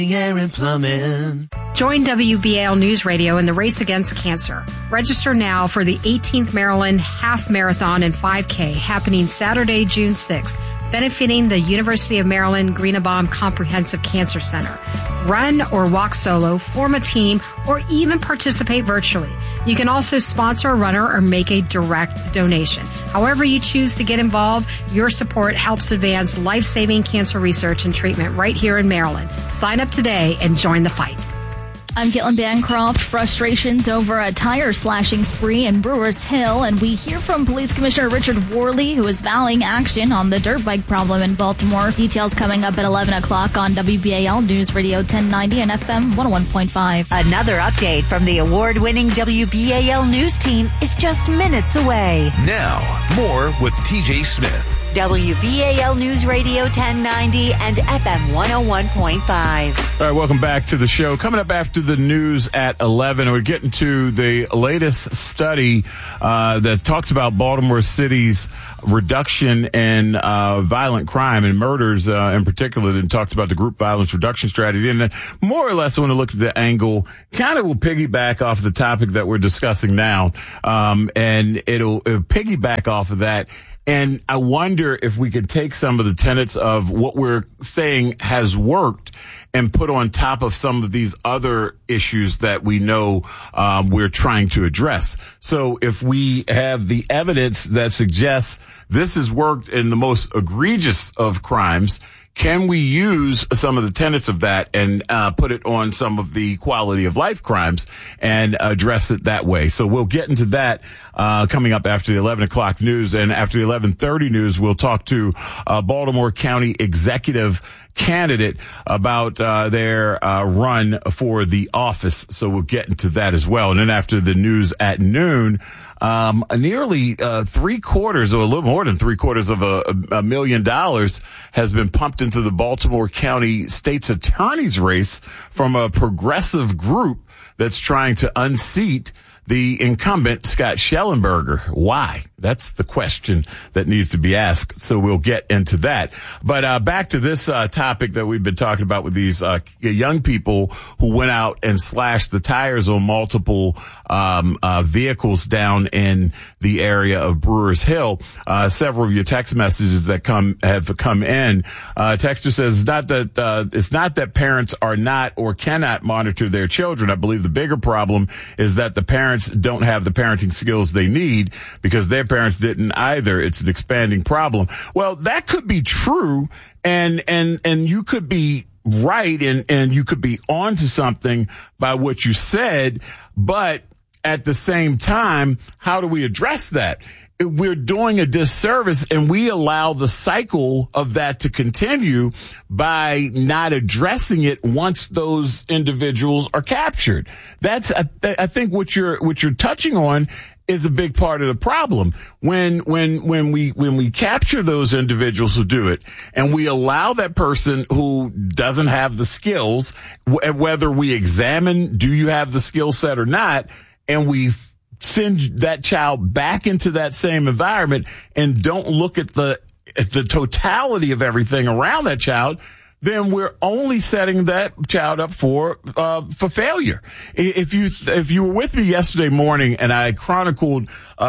Air and plumbing. Join WBAL News Radio in the race against cancer. Register now for the 18th Maryland Half Marathon and 5K happening Saturday, June 6th, benefiting the University of Maryland Greenebaum Comprehensive Cancer Center. Run or walk solo, form a team, or even participate virtually. You can also sponsor a runner or make a direct donation. However you choose to get involved, your support helps advance life-saving cancer research and treatment right here in Maryland. Sign up today and join the fight. I'm Caitlin Bancroft. Frustrations over a tire slashing spree in Brewers Hill, and we hear from Police Commissioner Richard Worley, who is vowing action on the dirt bike problem in Baltimore. Details coming up at 11 o'clock on WBAL News Radio 1090 and FM 101.5. Another update from the award-winning WBAL News team is just minutes away. Now, more with TJ Smith. WBAL News Radio 1090 and FM 101.5. All right, welcome back to the show. Coming up after the news at 11, we're getting to the latest study that talks about Baltimore City's reduction in violent crime and murders in particular, and talks about the group violence reduction strategy. And more or less, I want to look at the angle, kind of will piggyback off the topic that we're discussing now, and it'll piggyback off of that. And I wonder if we could take some of the tenets of what we're saying has worked and put on top of some of these other issues that we know we're trying to address. So if we have the evidence that suggests this has worked in the most egregious of crimes, can we use some of the tenets of that and put it on some of the quality of life crimes and address it that way? So we'll get into that coming up after the 11 o'clock news. And after the 11:30 news, we'll talk to Baltimore County executive candidate about their run for the office. So we'll get into that as well. And then after the news at noon, nearly 3/4 or a little more than 3/4 of $1 million has been pumped into the Baltimore County State's Attorney's race from a progressive group that's trying to unseat the incumbent, Scott Schellenberger. Why? That's the question that needs to be asked. So we'll get into that. But back to this topic that we've been talking about with these young people who went out and slashed the tires on multiple vehicles down in the area of Brewers Hill. Several of your text messages that have come in. Texter says it's not that parents are not or cannot monitor their children. I believe the bigger problem is that the parents don't have the parenting skills they need because their parents didn't either. It's an expanding problem. Well, that could be true, and you could be right, and you could be onto something by what you said, but at the same time, how do we address that? We're doing a disservice, and we allow the cycle of that to continue by not addressing it once those individuals are captured. That's, I think what you're touching on is a big part of the problem. When we capture those individuals who do it, and we allow that person who doesn't have the skills, whether we examine, do you have the skill set or not, and we send that child back into that same environment and don't look at the totality of everything around that child, then we're only setting that child up for failure. If you were with me yesterday morning and I chronicled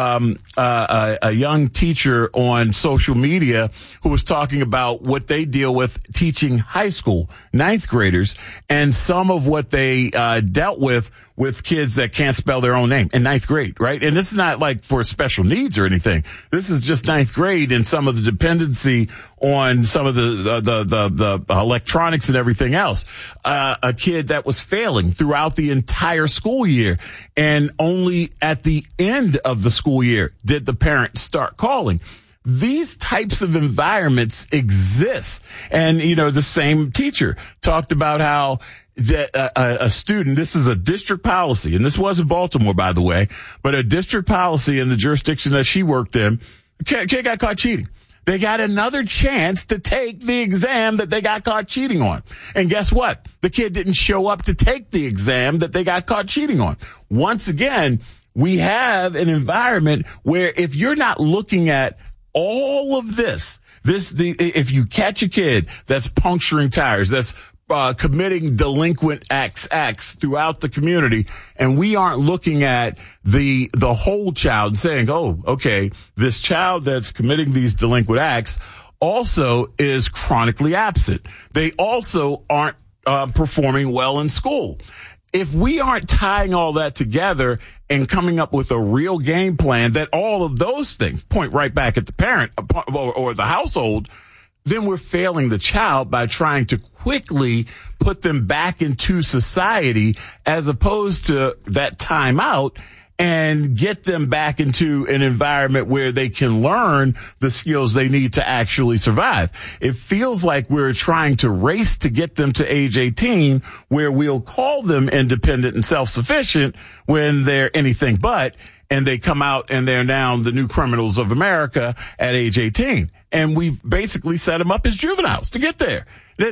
a young teacher on social media who was talking about what they deal with teaching high school, 9th graders, and some of what they dealt with kids that can't spell their own name in 9th grade, right? And this is not like for special needs or anything. This is just 9th grade and some of the dependency on some of the electronics and everything else. A kid that was failing throughout the entire school year, and only at the end of the school year did the parent start calling. These types of environments exist. And, the same teacher talked about how a student, this is a district policy, and this wasn't Baltimore, by the way, but a district policy in the jurisdiction that she worked in, kid got caught cheating. They got another chance to take the exam that they got caught cheating on. And guess what? The kid didn't show up to take the exam that they got caught cheating on. Once again, we have an environment where if you're not looking at all of this, if you catch a kid that's puncturing tires, that's committing delinquent acts throughout the community, and we aren't looking at the whole child and saying, oh, okay, this child that's committing these delinquent acts also is chronically absent. They also aren't performing well in school. If we aren't tying all that together and coming up with a real game plan that all of those things point right back at the parent or the household, then we're failing the child by trying to quickly put them back into society as opposed to that time out and get them back into an environment where they can learn the skills they need to actually survive. It feels like we're trying to race to get them to age 18 where we'll call them independent and self-sufficient when they're anything but, and they come out and they're now the new criminals of America at age 18. And we've basically set them up as juveniles to get there.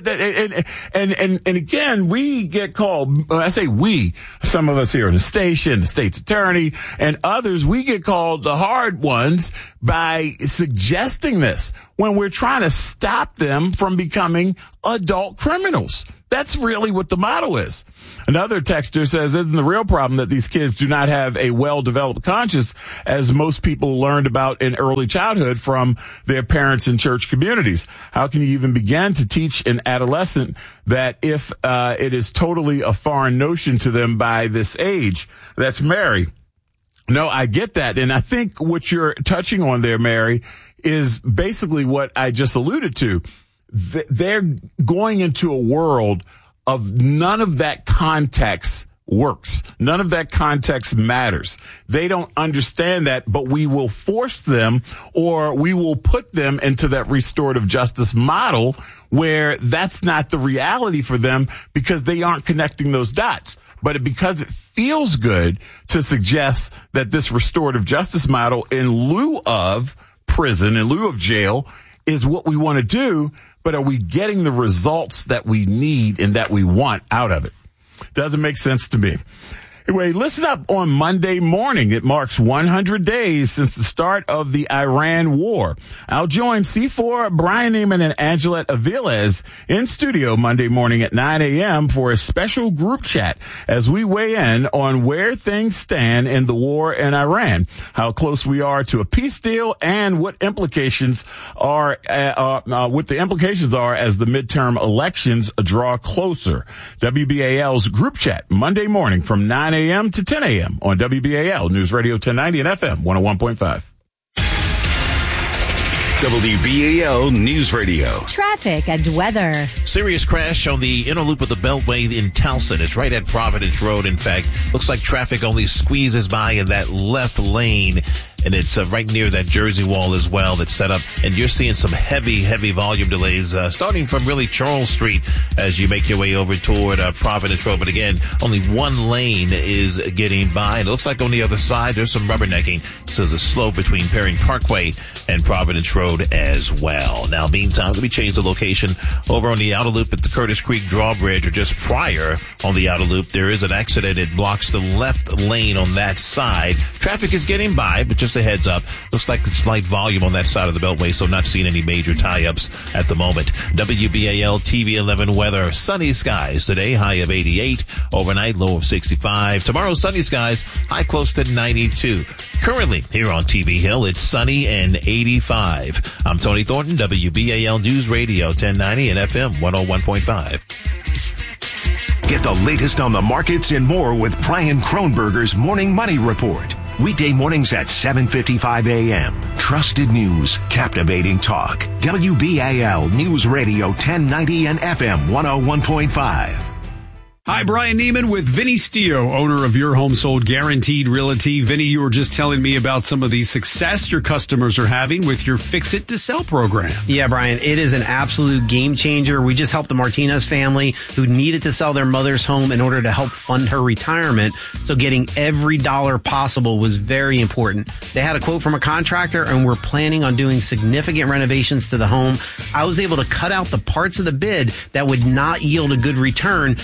And again, we get called, I say we, some of us here in the station, the state's attorney, and others, we get called the hard ones by suggesting this when we're trying to stop them from becoming adult criminals. That's really what the motto is. Another texter says, isn't the real problem that these kids do not have a well-developed conscience, as most people learned about in early childhood from their parents and church communities? How can you even begin to teach an adolescent that if it is totally a foreign notion to them by this age? That's Mary. No, I get that. And I think what you're touching on there, Mary, is basically what I just alluded to. They're going into a world of none of that context works. None of that context matters. They don't understand that, but we will force them, or we will put them into that restorative justice model where that's not the reality for them because they aren't connecting those dots. But because it feels good to suggest that this restorative justice model in lieu of prison, in lieu of jail, is what we want to do, but are we getting the results that we need and that we want out of it? Doesn't make sense to me. Anyway, listen up on Monday morning. It marks 100 days since the start of the Iran war. I'll join C4, Brian Neiman, and Angelette Aviles in studio Monday morning at 9 a.m. for a special group chat as we weigh in on where things stand in the war in Iran, how close we are to a peace deal, and what implications are what the implications are as the midterm elections draw closer. WBAL's group chat Monday morning from 9 a.m. to 10 a.m. on WBAL News Radio 1090 and FM 101.5. WBAL News Radio. Traffic and weather. Serious crash on the inner loop of the Beltway in Towson. It's right at Providence Road. In fact, looks like traffic only squeezes by in that left lane. And it's right near that Jersey wall as well that's set up. And you're seeing some heavy volume delays starting from really Charles Street as you make your way over toward Providence Road. But again, only one lane is getting by. And it looks like on the other side, there's some rubbernecking. So there's a slope between Perry Parkway and Providence Road as well. Now, meantime, let me change the location. Over on the outer loop at the Curtis Creek Drawbridge, or just prior on the outer loop, there is an accident. It blocks the left lane on that side. Traffic is getting by, but just a heads up. Looks like it's light volume on that side of the Beltway, so not seeing any major tie-ups at the moment. WBAL TV 11 weather. Sunny skies today, high of 88. Overnight, low of 65. Tomorrow, sunny skies, high close to 92. Currently, here on TV Hill, it's sunny and 85. I'm Tony Thornton, WBAL News Radio 1090 and FM 101.5. Get the latest on the markets and more with Brian Kronberger's Morning Money Report. Weekday mornings at 7:55 a.m. Trusted news, captivating talk. WBAL News Radio 1090 and FM 101.5. Hi, Brian Neiman with Vinny Stio, owner of Your Home Sold Guaranteed Realty. Vinny, you were just telling me about some of the success your customers are having with your Fix It to Sell program. Yeah, Brian, it is an absolute game changer. We just helped the Martinez family who needed to sell their mother's home in order to help fund her retirement. So getting every dollar possible was very important. They had a quote from a contractor and we're planning on doing significant renovations to the home. I was able to cut out the parts of the bid that would not yield a good return, use my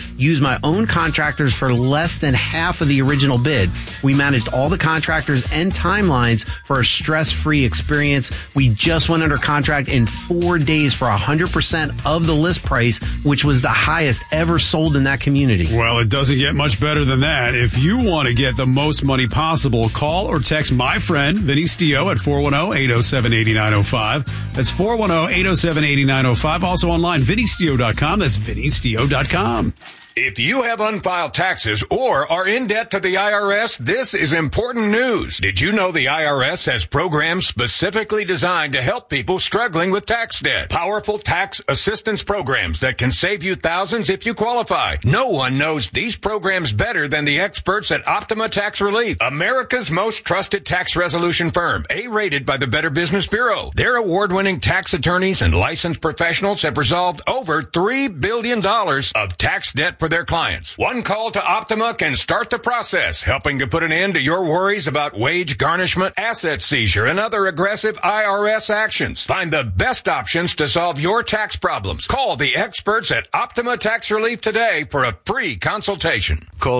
my own contractors for less than half of the original bid. We managed all the contractors and timelines for a stress-free experience. We just went under contract in 4 days for 100% of the list price, which was the highest ever sold in that community. Well, it doesn't get much better than that. If you want to get the most money possible, call or text my friend, Vinny Stio, at 410-807-8905. That's 410-807-8905. Also online, vinnystio.com. That's vinnystio.com. If you have unfiled taxes or are in debt to the IRS, this is important news. Did you know the IRS has programs specifically designed to help people struggling with tax debt? Powerful tax assistance programs that can save you thousands if you qualify. No one knows these programs better than the experts at Optima Tax Relief, America's most trusted tax resolution firm, A-rated by the Better Business Bureau. Their award-winning tax attorneys and licensed professionals have resolved over $3 billion of tax debt for their clients. One call to Optima can start the process, helping to put an end to your worries about wage garnishment, asset seizure, and other aggressive IRS actions. Find the best options to solve your tax problems. Call the experts at Optima Tax Relief today for a free consultation. Call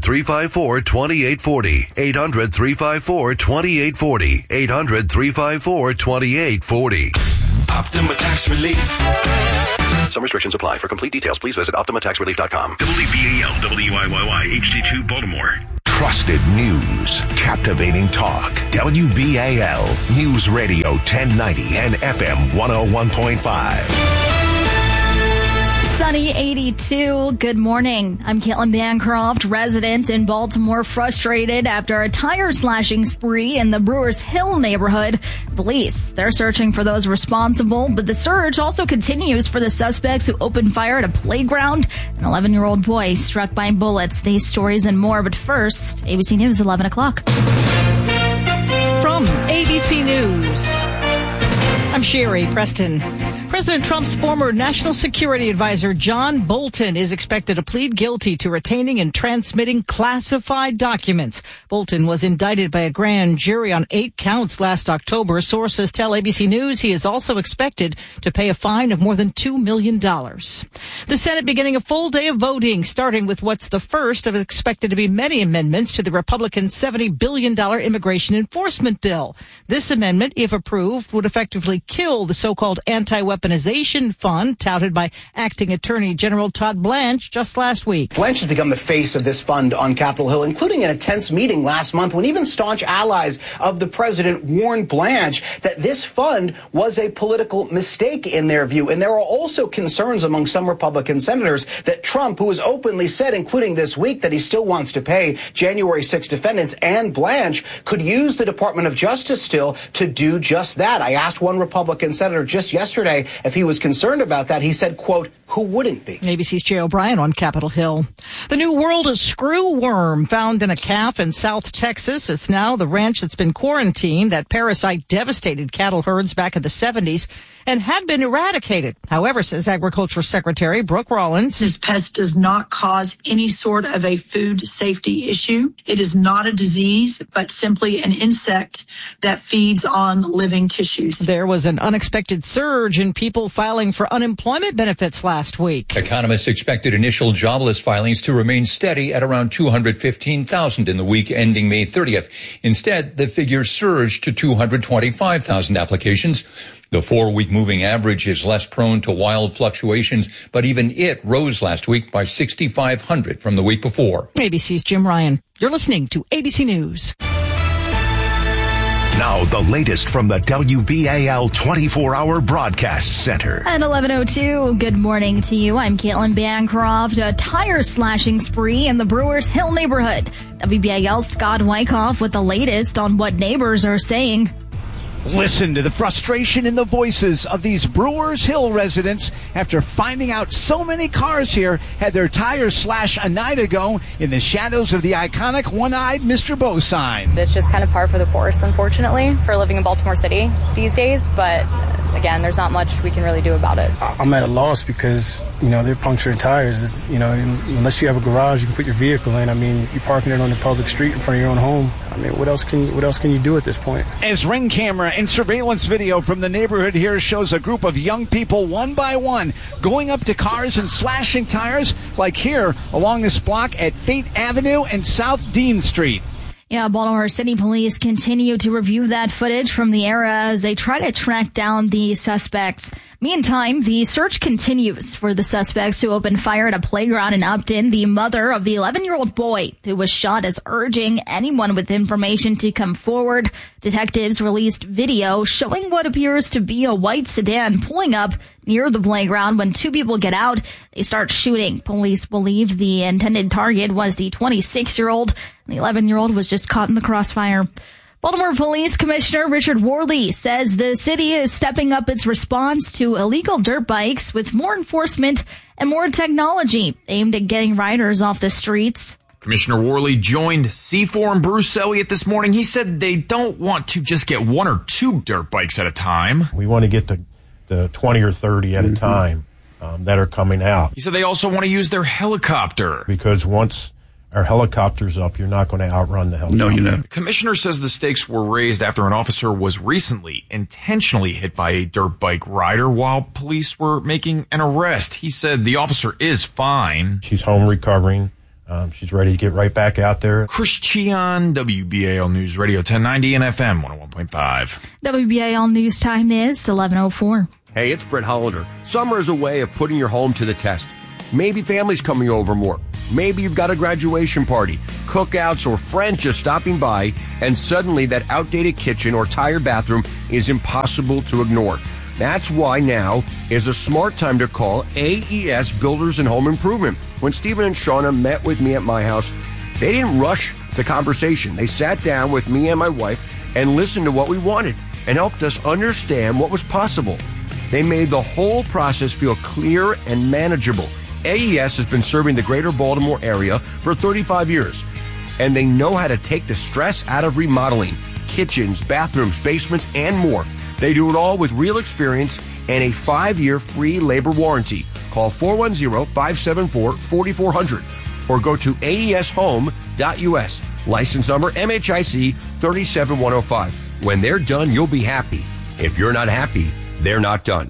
800-354-2840. 800-354-2840. 800-354-2840. Optima Tax Relief. Some restrictions apply. For complete details, please visit OptimaTaxRelief.com. WBAL, WYYY, HD2 Baltimore. Trusted news, captivating talk. WBAL News Radio 1090 and FM 101.5. Sunny 82. Good morning. I'm Caitlin Bancroft. Residents in Baltimore frustrated after a tire slashing spree in the Brewers Hill neighborhood. Police, they're searching for those responsible, but the search also continues for the suspects who opened fire at a playground. An 11-year-old boy struck by bullets. These stories and more, but first, ABC News 11 o'clock. From ABC News, I'm Sherry Preston. President Trump's former national security advisor, John Bolton, is expected to plead guilty to retaining and transmitting classified documents. Bolton was indicted by a grand jury on 8 counts last October. Sources tell ABC News he is also expected to pay a fine of more than $2 million. The Senate beginning a full day of voting, starting with what's the first of expected to be many amendments to the Republican $70 billion immigration enforcement bill. This amendment, if approved, would effectively kill the so-called anti-weaponization fund touted by acting Attorney General Todd Blanche just last week. Blanche has become the face of this fund on Capitol Hill, including in a tense meeting last month when even staunch allies of the president warned Blanche that this fund was a political mistake in their view. And there are also concerns among some Republican senators that Trump, who has openly said, including this week, that he still wants to pay January 6 defendants, and Blanche could use the Department of Justice still to do just that. I asked one Republican senator just yesterday if he was concerned about that. He said, quote, who wouldn't be? ABC's Jay O'Brien on Capitol Hill. The new world of screw worm found in a calf in South Texas. It's now the ranch that's been quarantined. That parasite devastated cattle herds back in the 70s and had been eradicated. However, says Agriculture Secretary Brooke Rollins, this pest does not cause any sort of a food safety issue. It is not a disease, but simply an insect that feeds on living tissues. There was an unexpected surge in people filing for unemployment benefits last week. Economists expected initial jobless filings to remain steady at around 215,000 in the week ending May 30th. Instead, the figure surged to 225,000 applications. The 4-week moving average is less prone to wild fluctuations, but even it rose last week by 6,500 from the week before. ABC's Jim Ryan. You're listening to ABC News. Now, the latest from the WBAL 24-hour broadcast center. At 11:02, good morning to you. I'm Caitlin Bancroft. A tire slashing spree in the Brewers Hill neighborhood. WBAL's Scott Wyckoff with the latest on what neighbors are saying. Listen to the frustration in the voices of these Brewers Hill residents after finding out so many cars here had their tires slashed a night ago in the shadows of the iconic one-eyed Mr. Bo sign. It's just kind of par for the course, unfortunately, for living in Baltimore City these days, but again, there's not much we can really do about it. I'm at a loss because, they're puncturing tires. Unless you have a garage you can put your vehicle in. You're parking it on the public street in front of your own home. What else can you do at this point? As Ring camera and surveillance video from the neighborhood here shows a group of young people one by one going up to cars and slashing tires, like here along this block at Fate Avenue and South Dean Street. Yeah, Baltimore City Police continue to review that footage from the era as they try to track down the suspects. Meantime, the search continues for the suspects who opened fire at a playground in Upton. The mother of the 11-year-old boy who was shot is urging anyone with information to come forward. Detectives released video showing what appears to be a white sedan pulling up near the playground. When two people get out, they start shooting. Police believe the intended target was the 26-year-old. The 11-year-old was just caught in the crossfire. Baltimore Police Commissioner Richard Worley says the city is stepping up its response to illegal dirt bikes with more enforcement and more technology aimed at getting riders off the streets. Commissioner Worley joined C4 and Bruce Elliott this morning. He said they don't want to just get 1 or 2 dirt bikes at a time. We want to get the 20 or 30 at a time that are coming out. He said they also want to use their helicopter. Because once our helicopter's up, you're not going to outrun the helicopter. No, you're not. The commissioner says the stakes were raised after an officer was recently intentionally hit by a dirt bike rider while police were making an arrest. He said the officer is fine. She's home recovering. She's ready to get right back out there. Chris Cheon, WBAL News Radio 1090 and FM 101.5. WBAL News time is 11:04. Hey, it's Brett Hollander. Summer is a way of putting your home to the test. Maybe family's coming over more. Maybe you've got a graduation party, cookouts, or friends just stopping by, and suddenly that outdated kitchen or tired bathroom is impossible to ignore. That's why now is a smart time to call AES Builders and Home Improvement. When Stephen and Shauna met with me at my house, they didn't rush the conversation. They sat down with me and my wife and listened to what we wanted and helped us understand what was possible. They made the whole process feel clear and manageable. AES has been serving the greater Baltimore area for 35 years, and they know how to take the stress out of remodeling kitchens, bathrooms, basements, and more. They do it all with real experience and a 5-year free labor warranty. Call 410-574-4400 or go to aeshome.us. License number MHIC 37105. When they're done, you'll be happy. If you're not happy, they're not done.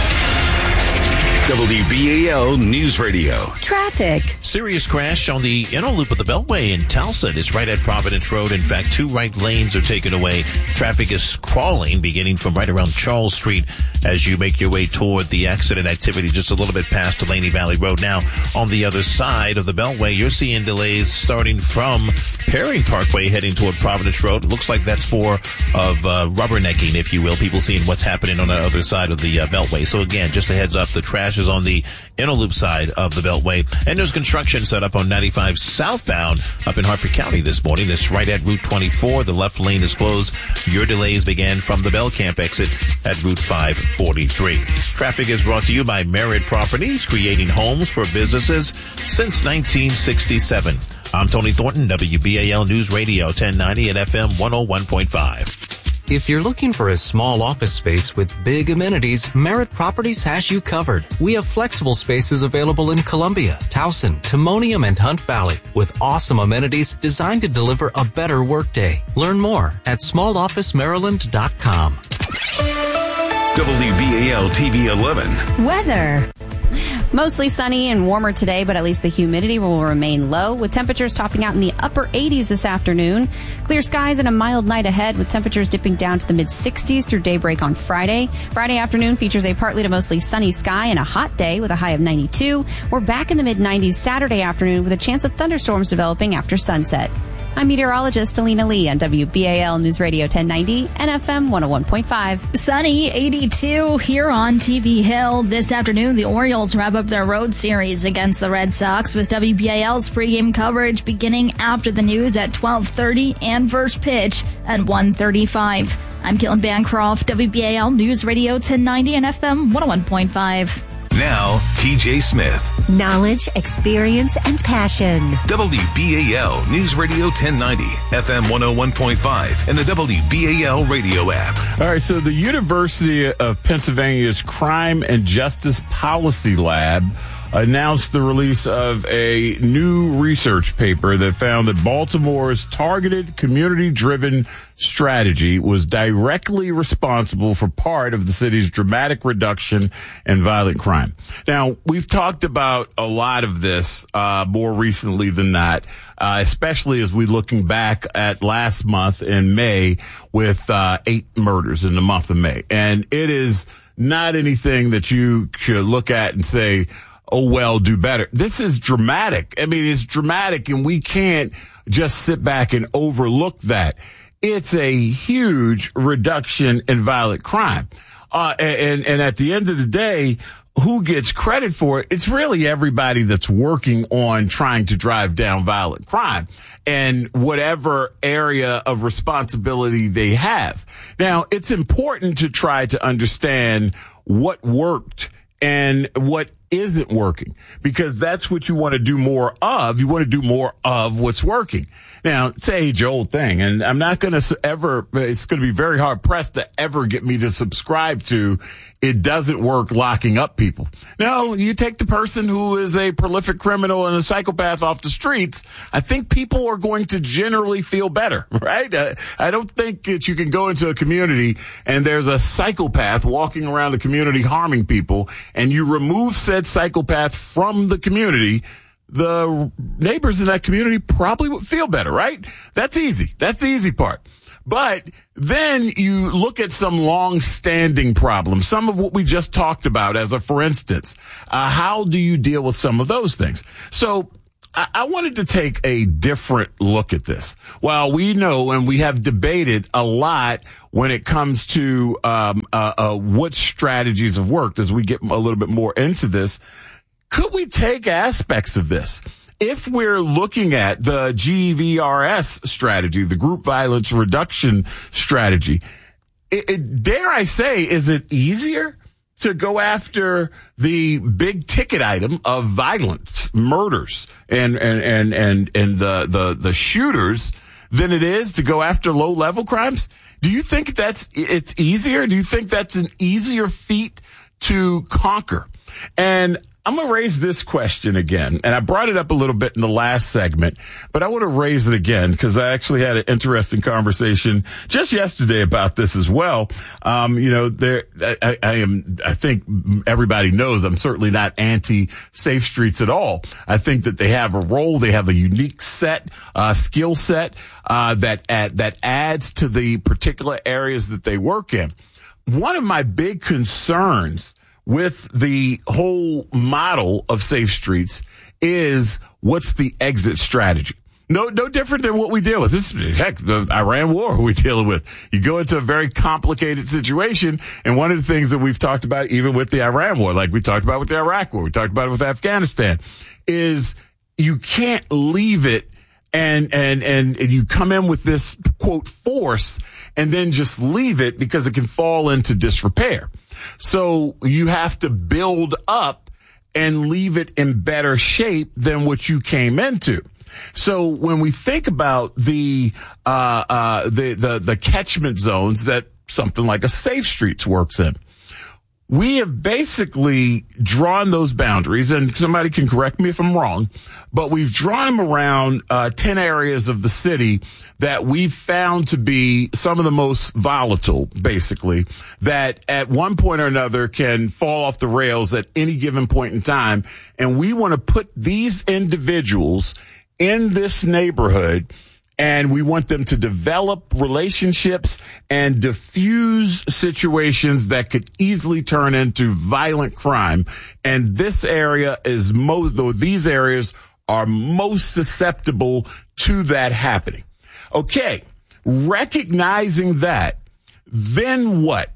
WBAL News Radio. Traffic. Serious crash on the inner loop of the Beltway in Towson. It's right at Providence Road. In fact, 2 right lanes are taken away. Traffic is crawling beginning from right around Charles Street as you make your way toward the accident activity just a little bit past Delaney Valley Road. Now, on the other side of the Beltway, you're seeing delays starting from Perry Parkway heading toward Providence Road. It looks like that's more of rubbernecking, if you will. People seeing what's happening on the other side of the Beltway. So again, just a heads up, the crash is on the inner loop side of the Beltway. And there's construction set up on 95 southbound up in Hartford County this morning. It's right at Route 24. The left lane is closed. Your delays began from the Bell Camp exit at Route 543. Traffic is brought to you by Merit Properties, creating homes for businesses since 1967. I'm Tony Thornton, WBAL News Radio 1090 and FM 101.5. If you're looking for a small office space with big amenities, Merit Properties has you covered. We have flexible spaces available in Columbia, Towson, Timonium, and Hunt Valley with awesome amenities designed to deliver a better workday. Learn more at smallofficemaryland.com. WBAL TV 11. Weather. Mostly sunny and warmer today, but at least the humidity will remain low, with temperatures topping out in the upper 80s this afternoon. Clear skies and a mild night ahead, with temperatures dipping down to the mid-60s through daybreak on Friday. Friday afternoon features a partly to mostly sunny sky and a hot day with a high of 92. We're back in the mid-90s Saturday afternoon with a chance of thunderstorms developing after sunset. I'm meteorologist Alina Lee on WBAL News Radio 1090 and FM 101.5. Sunny 82 here on TV Hill. This afternoon, the Orioles wrap up their road series against the Red Sox with WBAL's pregame coverage beginning after the news at 12:30 and first pitch at 1:35. I'm Caitlin Bancroft, WBAL News Radio 1090 and FM 101.5. Now, TJ Smith. Knowledge, experience, and passion. WBAL News Radio 1090, FM 101.5, and the WBAL radio app. All right, so the University of Pennsylvania's Crime and Justice Policy Lab announced the release of a new research paper that found that Baltimore's targeted community-driven strategy was directly responsible for part of the city's dramatic reduction in violent crime. Now, we've talked about a lot of this more recently than not, especially as we're looking back at last month in May with 8 murders in the month of May. And it is not anything that you should look at and say, oh, well, do better. This is dramatic. I mean, it's dramatic, and we can't just sit back and overlook that. It's a huge reduction in violent crime. And at the end of the day, who gets credit for it? It's really everybody that's working on trying to drive down violent crime and whatever area of responsibility they have. Now, it's important to try to understand what worked and what isn't working, because that's what you want to do more of. You want to do more of what's working. Now, it's an age-old thing, and I'm not going to ever, it's going to be very hard-pressed to ever get me to subscribe to it doesn't work locking up people. No, you take the person who is a prolific criminal and a psychopath off the streets, I think people are going to generally feel better, right? I don't think that you can go into a community and there's a psychopath walking around the community harming people, and you remove said psychopath from the community, the neighbors in that community probably would feel better, right? That's easy. That's the easy part. But then you look at some long-standing problems, some of what we just talked about as a for instance. How do you deal with some of those things? So I wanted to take a different look at this. While we know and we have debated a lot when it comes to what strategies have worked as we get a little bit more into this, could we take aspects of this? If we're looking at the GVRS strategy, the group violence reduction strategy, dare I say, is it easier to go after the big ticket item of violence, murders, and the shooters than it is to go after low level crimes? Do you think it's easier? Do you think that's an easier feat to conquer? And I'm going to raise this question again, and I brought it up a little bit in the last segment, but I want to raise it again because I actually had an interesting conversation just yesterday about this as well. I think everybody knows I'm certainly not anti-Safe Streets at all. I think that they have a role, they have a unique skill set, that adds to the particular areas that they work in. One of my big concerns with the whole model of Safe Streets is what's the exit strategy? No different than what we deal with. The Iran war we're dealing with. You go into a very complicated situation, and one of the things that we've talked about even with the Iran war, like we talked about with the Iraq war, we talked about it with Afghanistan, is you can't leave it and you come in with this, quote, force and then just leave it because it can fall into disrepair. So you have to build up and leave it in better shape than what you came into. So when we think about the catchment zones that something like a Safe Streets works in, we have basically drawn those boundaries, and somebody can correct me if I'm wrong, but we've drawn them around 10 areas of the city that we've found to be some of the most volatile, basically, that at one point or another can fall off the rails at any given point in time. And we want to put these individuals in this neighborhood, and we want them to develop relationships and diffuse situations that could easily turn into violent crime. And this area is these areas are most susceptible to that happening. Okay. Recognizing that, then what?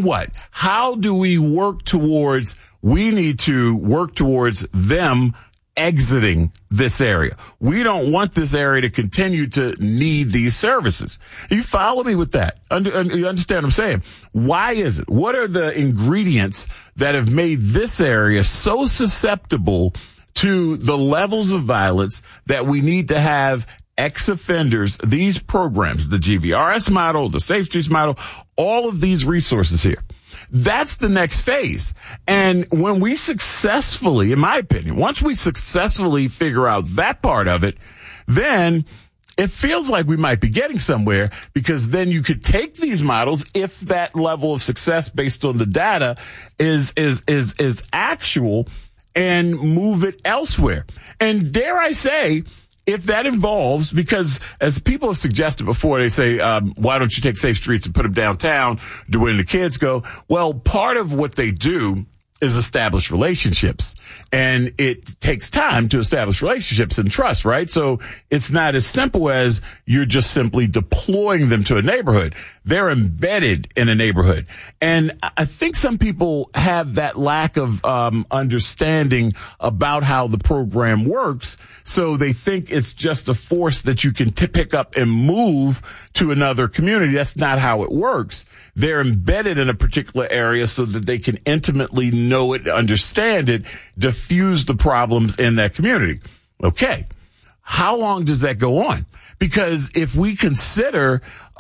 How do we work towards, we need to work towards them exiting this area. We don't want this area to continue to need these services. You follow me with that? You understand what I'm saying? Why is it? What are the ingredients that have made this area so susceptible to the levels of violence that we need to have ex-offenders, these programs, the GVRS model, the Safe Streets model, all of these resources here? That's the next phase. And when we successfully, in my opinion, once we successfully figure out that part of it, then it feels like we might be getting somewhere, because then you could take these models, if that level of success based on the data is actual, and move it elsewhere. And dare I say, if that involves, because as people have suggested before, they say, why don't you take Safe Streets and put them downtown to where the kids go? Well, part of what they do is establish relationships, and it takes time to establish relationships and trust, right? So it's not as simple as you're just simply deploying them to a neighborhood. They're embedded in a neighborhood. And I think some people have that lack of understanding about how the program works. So they think it's just a force that you can pick up and move to another community. That's not how it works. They're embedded in a particular area so that they can intimately know it, understand it, diffuse the problems in that community. Okay. How long does that go on? Because if we consider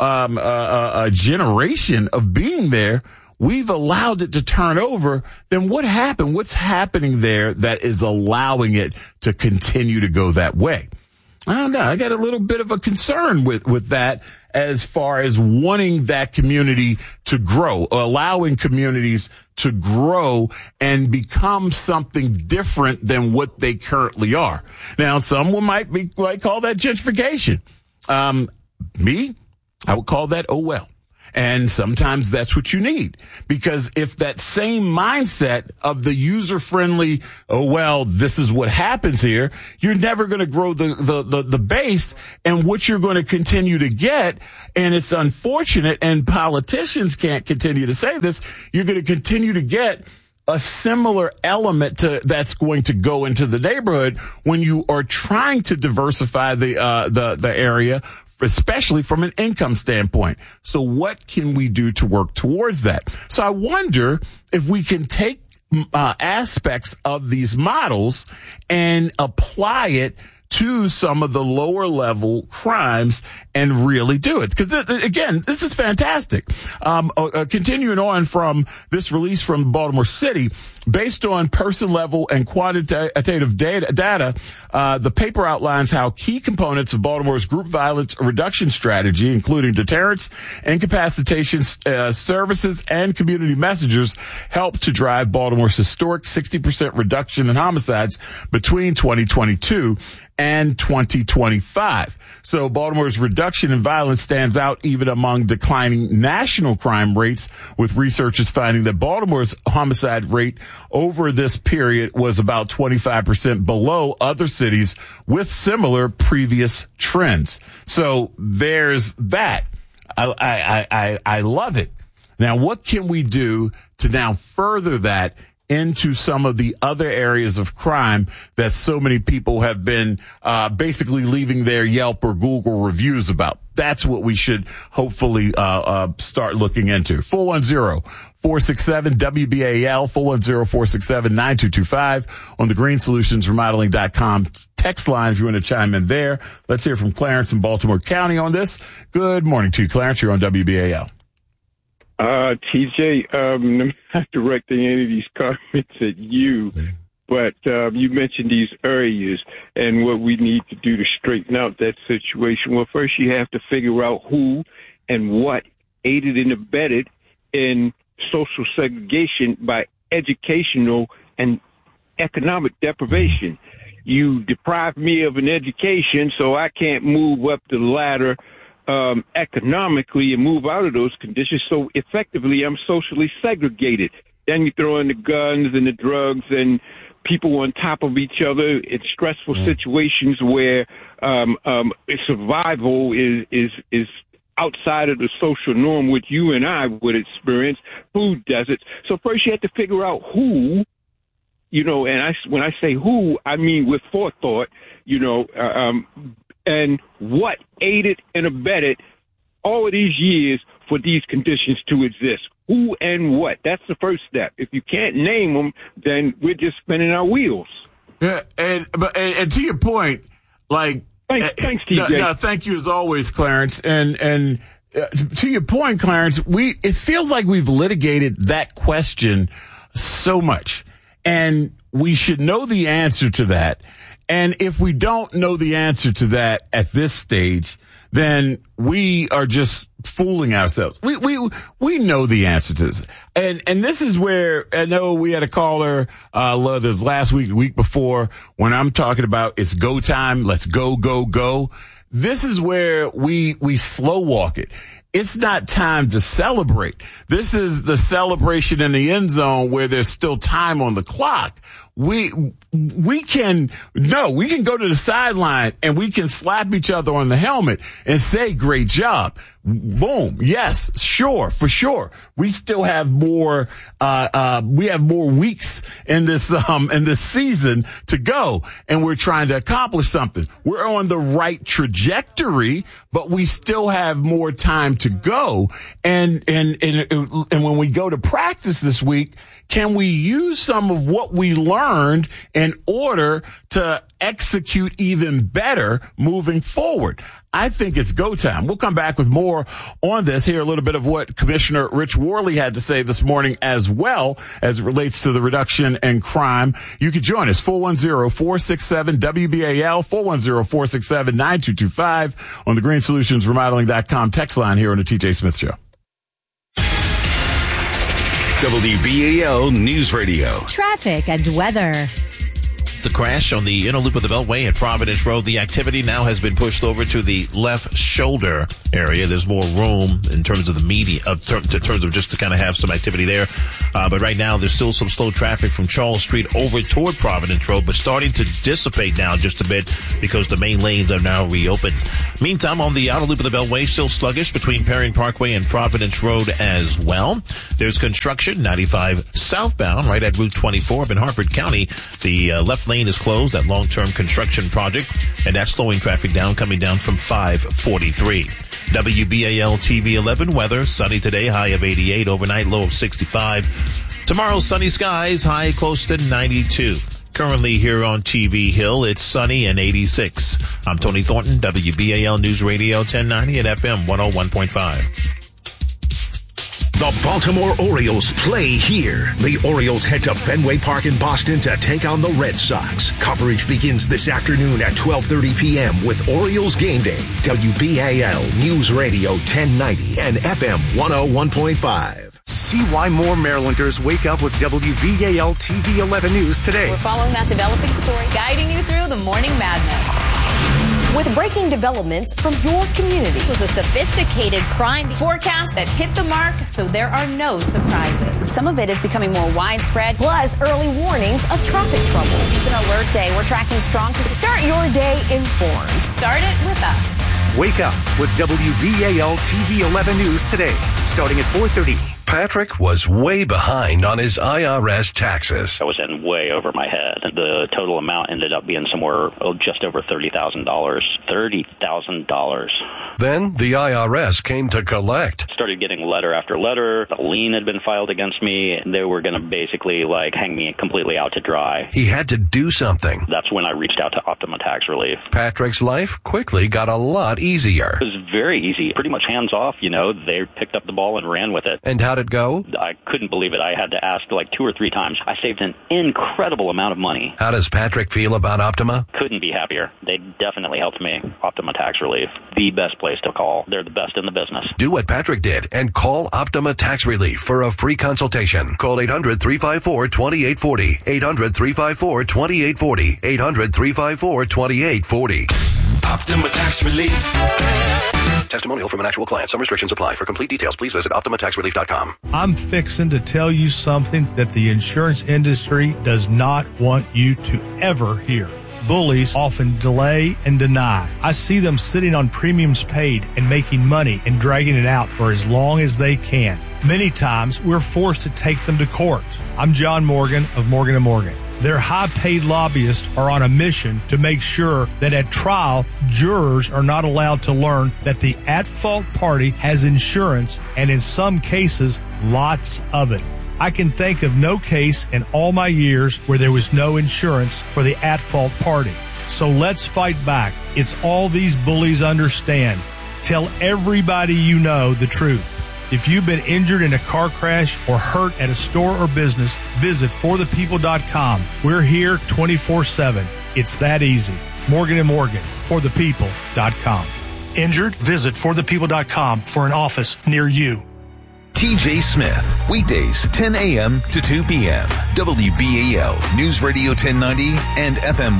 a generation of being there, we've allowed it to turn over, then what happened? What's happening there that is allowing it to continue to go that way? I don't know. I got a little bit of a concern with that, as far as wanting that community to grow, allowing communities to grow and become something different than what they currently are. Now, someone might call that gentrification. Me, I would call that, oh well. And sometimes that's what you need, because if that same mindset of the user-friendly, oh, well, this is what happens here, you're never going to grow the base, and what you're going to continue to get, and it's unfortunate, and politicians can't continue to say this, you're going to continue to get a similar element that's going to go into the neighborhood when you are trying to diversify the area, especially from an income standpoint. So what can we do to work towards that? So I wonder if we can take aspects of these models and apply it to some of the lower level crimes and really do it. Because, again, this is fantastic. Continuing on from this release from Baltimore City, based on person level and quantitative data, the paper outlines how key components of Baltimore's group violence reduction strategy, including deterrence, incapacitation services, and community messengers, help to drive Baltimore's historic 60% reduction in homicides between 2022 and 2025. So Baltimore's reduction in violence stands out even among declining national crime rates, with researchers finding that Baltimore's homicide rate over this period was about 25% below other cities with similar previous trends. So there's that. I love it. Now, what can we do to now further that into some of the other areas of crime that so many people have been basically leaving their Yelp or Google reviews about? That's what we should hopefully start looking into. 410-467-WBAL, 410-467-9225 on the GreenSolutionsRemodeling.com text line if you want to chime in there. Let's hear from Clarence in Baltimore County on this. Good morning to you, Clarence. You're on WBAL. TJ, I'm not directing any of these comments at you, but you mentioned these areas and what we need to do to straighten out that situation. Well, first you have to figure out who and what aided and abetted in social segregation by educational and economic deprivation. You deprive me of an education, so I can't move up the ladder economically and move out of those conditions. So effectively, I'm socially segregated. Then you throw in the guns and the drugs and people on top of each other. It's stressful situations where survival is outside of the social norm, which you and I would experience. Food deserts. So first you have to figure out who and when I say who, I mean with forethought, and what aided and abetted all of these years for these conditions to exist. Who and what? That's the first step. If you can't name them, then we're just spinning our wheels. Yeah, and to your point, like, thanks, TJ. No, thank you as always, Clarence. And to your point, Clarence, it feels like we've litigated that question so much, and we should know the answer to that. And if we don't know the answer to that at this stage, then we are just fooling ourselves. We know the answer to this. And this is where I know we had a caller, this last week, the week before, when I'm talking about it's go time. Let's go, go, go. This is where we slow walk it. It's not time to celebrate. This is the celebration in the end zone where there's still time on the clock. We can go to the sideline and we can slap each other on the helmet and say, great job. Boom. Yes, sure, for sure. We still have more, we have more weeks in this season to go, and we're trying to accomplish something. We're on the right trajectory, but we still have more time to go. And when we go to practice this week, can we use some of what we learned in order to execute even better moving forward? I think it's go time. We'll come back with more on this, hear a little bit of what Commissioner Rich Worley had to say this morning as well as it relates to the reduction in crime. You can join us, 410-467-WBAL, 410-467-9225 on the GreenSolutionsRemodeling.com text line here on the TJ Smith Show. WBAL News Radio. Traffic and weather. The crash on the inner loop of the Beltway at Providence Road, the activity now has been pushed over to the left shoulder area. There's more room in terms of the median, in terms of just to kind of have some activity there. But right now, there's still some slow traffic from Charles Street over toward Providence Road, but starting to dissipate now just a bit because the main lanes are now reopened. Meantime, on the outer loop of the Beltway, still sluggish between Perry Parkway and Providence Road as well. There's construction, 95 southbound, right at Route 24 up in Harford County. The left lane is closed, that long-term construction project, and that's slowing traffic down, coming down from 543. WBAL TV 11 weather, sunny today, high of 88, overnight low of 65. Tomorrow, sunny skies, high close to 92. Currently here on TV Hill, it's sunny and 86. I'm Tony Thornton, WBAL News Radio 1090 and FM 101.5. The Baltimore Orioles play here. The Orioles head to Fenway Park in Boston to take on the Red Sox. Coverage begins this afternoon at 12:30 p.m. with Orioles Game Day. WBAL News Radio 1090 and FM 101.5. See why more Marylanders wake up with WBAL TV 11 News today. We're following that developing story, guiding you through the morning madness. With breaking developments from your community. It was a sophisticated crime forecast that hit the mark, so there are no surprises. Some of it is becoming more widespread, plus early warnings of traffic trouble. It's an alert day. We're tracking strong to start your day informed. Start it with us. Wake up with WBAL TV 11 News today, starting at 4:30. Patrick was way behind on his IRS taxes. I was in way over my head. The total amount ended up being somewhere just over $30,000. $30,000. Then the IRS came to collect. Started getting letter after letter. A lien had been filed against me. They were going to basically hang me completely out to dry. He had to do something. That's when I reached out to Optima Tax Relief. Patrick's life quickly got a lot easier. It was very easy. Pretty much hands off, They picked up the ball and ran with it. And how'd it go? I couldn't believe it. I had to ask 2 or 3 times. I saved an incredible amount of money. How does Patrick feel about Optima? Couldn't be happier. They definitely helped me. Optima Tax Relief. The best place to call. They're the best in the business. Do what Patrick did and call Optima Tax Relief for a free consultation. Call 800-354-2840. 800-354-2840. 800-354-2840. Optima Tax Relief. Testimonial from an actual client. Some restrictions apply. For complete details, please visit OptimaTaxRelief.com. I'm fixing to tell you something that the insurance industry does not want you to ever hear. Bullies often delay and deny. I see them sitting on premiums paid and making money and dragging it out for as long as they can. Many times, we're forced to take them to court. I'm John Morgan of Morgan & Morgan. Their high-paid lobbyists are on a mission to make sure that at trial, jurors are not allowed to learn that the at-fault party has insurance, and in some cases, lots of it. I can think of no case in all my years where there was no insurance for the at-fault party. So let's fight back. It's all these bullies understand. Tell everybody you know the truth. If you've been injured in a car crash or hurt at a store or business, visit forthepeople.com. We're here 24/7. It's that easy. Morgan & Morgan, forthepeople.com. Injured? Visit forthepeople.com for an office near you. TJ Smith, weekdays 10 a.m. to 2 p.m. WBAL News Radio 1090 and FM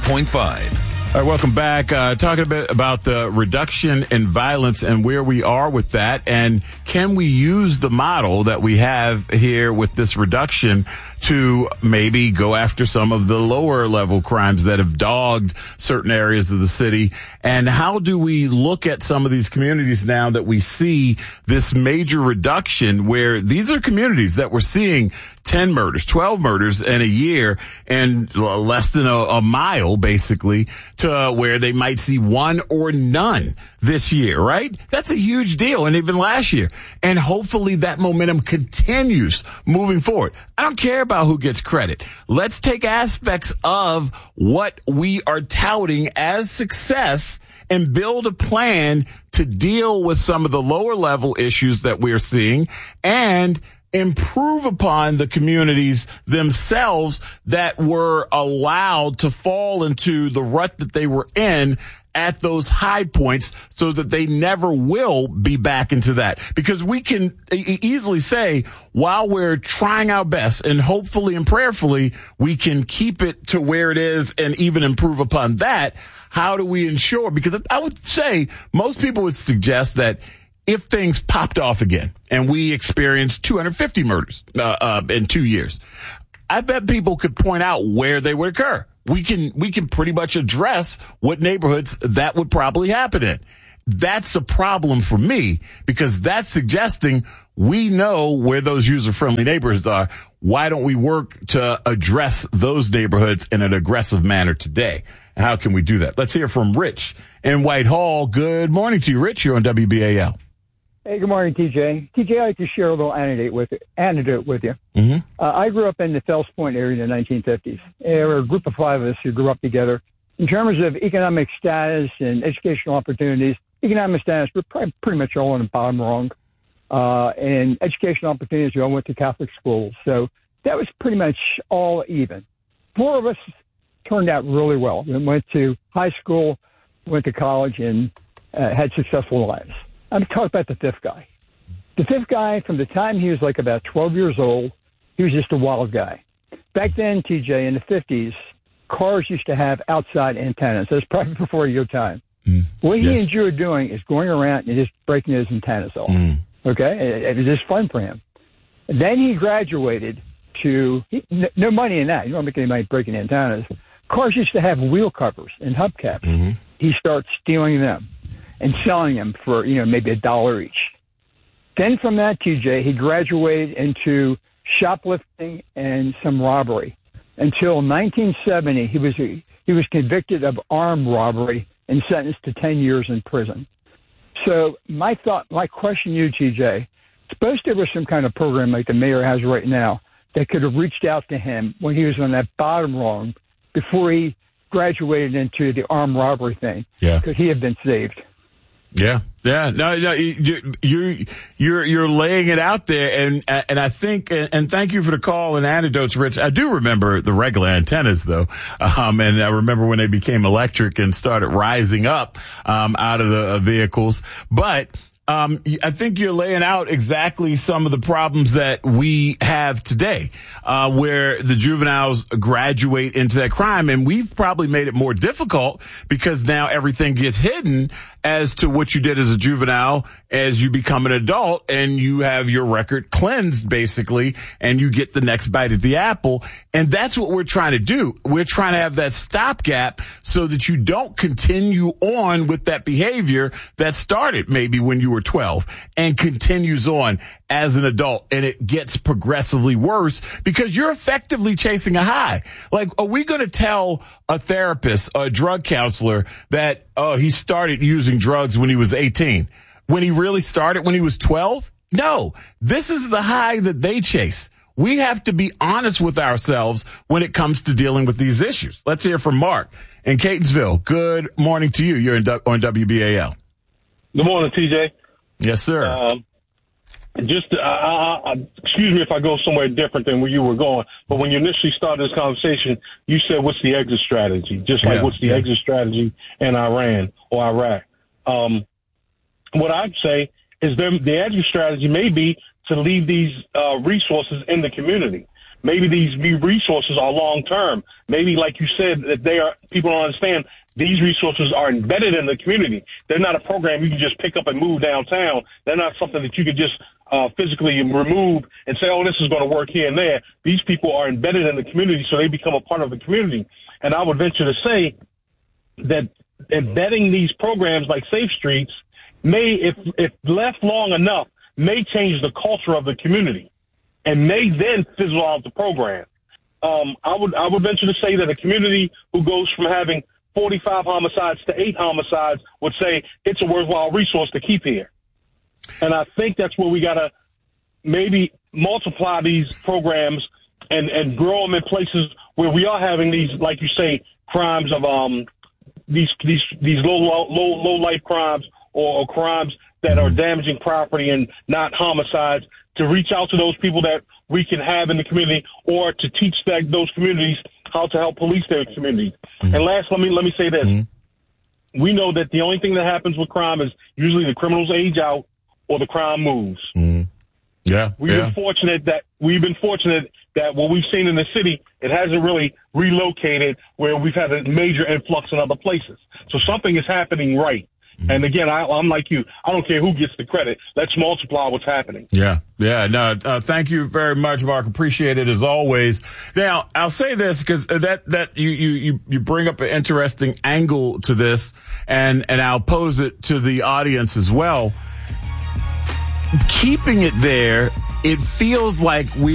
101.5. All right, welcome back. Talking a bit about the reduction in violence and where we are with that. And can we use the model that we have here with this reduction to maybe go after some of the lower level crimes that have dogged certain areas of the city? And how do we look at some of these communities now that we see this major reduction, where these are communities that we're seeing 10 murders, 12 murders in a year, and less than a mile, basically, to where they might see one or none this year, right? That's a huge deal, and even last year. And hopefully that momentum continues moving forward. I don't care about who gets credit. Let's take aspects of what we are touting as success and build a plan to deal with some of the lower level issues that we're seeing and improve upon the communities themselves that were allowed to fall into the rut that they were in at those high points, so that they never will be back into that. Because we can easily say, while we're trying our best and hopefully and prayerfully we can keep it to where it is and even improve upon that, how do we ensure? Because I would say most people would suggest that if things popped off again and we experienced 250 murders in 2 years, I bet people could point out where they would occur. We can pretty much address what neighborhoods that would probably happen in. That's a problem for me, because that's suggesting we know where those user-friendly neighborhoods are. Why don't we work to address those neighborhoods in an aggressive manner today? And how can we do that? Let's hear from Rich in Whitehall. Good morning to you, Rich. You're on WBAL. Hey, good morning, TJ. TJ, I'd like to share a little anecdote with you. Mm-hmm. I grew up in the Fells Point area in the 1950s. There were a group of five of us who grew up together. In terms of economic status and educational opportunities, economic status, we're pretty much all on the bottom rung. And educational opportunities, we all went to Catholic schools. So that was pretty much all even. Four of us turned out really well. We went to high school, went to college, and had successful lives. I'm talking about the fifth guy. The fifth guy, from the time he was like about 12 years old, he was just a wild guy. Back then, TJ, in the 50s, cars used to have outside antennas. That's probably before your time. What he enjoyed doing is going around and just breaking those antennas off. Okay? It was just fun for him. And then he graduated to no money in that. You don't make any money breaking antennas. Cars used to have wheel covers and hubcaps. He starts stealing them and selling them for, maybe $1 each. Then from that, TJ, he graduated into shoplifting and some robbery. Until 1970, he was convicted of armed robbery and sentenced to 10 years in prison. So my question to you, TJ, suppose there was some kind of program like the mayor has right now that could have reached out to him when he was on that bottom rung before he graduated into the armed robbery thing. Yeah. Could he have been saved? Yeah. No, you're laying it out there, and I think, and thank you for the call and anecdotes, Rich. I do remember the regular antennas though, and I remember when they became electric and started rising up out of the vehicles, but. I think you're laying out exactly some of the problems that we have today, where the juveniles graduate into that crime. And we've probably made it more difficult because now everything gets hidden as to what you did as a juvenile as you become an adult, and you have your record cleansed basically, and you get the next bite at the apple. And that's what we're trying to do. We're trying to have that stopgap so that you don't continue on with that behavior that started maybe when you were were 12 and continues on as an adult, and it gets progressively worse because you're effectively chasing a high. Like, are we going to tell a therapist, a drug counselor that, he started using drugs when he was 18, when he really started when he was 12? No, this is the high that they chase. We have to be honest with ourselves when it comes to dealing with these issues. Let's hear from Mark in Catonsville. Good morning to you. You're on WBAL. Good morning, TJ. Yes, sir. Excuse me if I go somewhere different than where you were going, but when you initially started this conversation, you said, what's the exit strategy? Just like what's the exit strategy in Iran or Iraq? What I'd say is the exit strategy may be to leave these resources in the community. Maybe these resources are long-term. Maybe, like you said, that people don't understand, these resources are embedded in the community. They're not a program you can just pick up and move downtown. They're not something that you could just physically remove and say, oh, this is going to work here and there. These people are embedded in the community, so they become a part of the community. And I would venture to say that embedding these programs like Safe Streets may, if left long enough, may change the culture of the community and may then fizzle out the program. I would venture to say that a community who goes from having 45 homicides to 8 homicides would say it's a worthwhile resource to keep here. And I think that's where we got to maybe multiply these programs and grow them in places where we are having these, like you say, crimes of these low life crimes or crimes that are damaging property and not homicides, to reach out to those people that we can have in the community, or to teach those communities how to help police their communities. Mm-hmm. And last, let me say this. Mm-hmm. We know that the only thing that happens with crime is usually the criminals age out or the crime moves. Mm-hmm. Yeah. We've been fortunate that what we've seen in the city, it hasn't really relocated where we've had a major influx in other places. So something is happening right. And again, I'm like you. I don't care who gets the credit. Let's multiply what's happening. Yeah. No, thank you very much, Mark. Appreciate it as always. Now, I'll say this because that you bring up an interesting angle to this, and I'll pose it to the audience as well. Keeping it there, it feels like we